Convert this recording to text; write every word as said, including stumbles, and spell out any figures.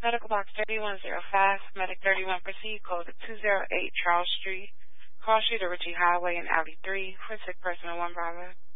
Medical box thirty-one oh five, Medic thirty-one, proceed, code to two oh eight Charles Street, Cross Street or Ritchie Highway in Alley three, for sick person in one Bravo.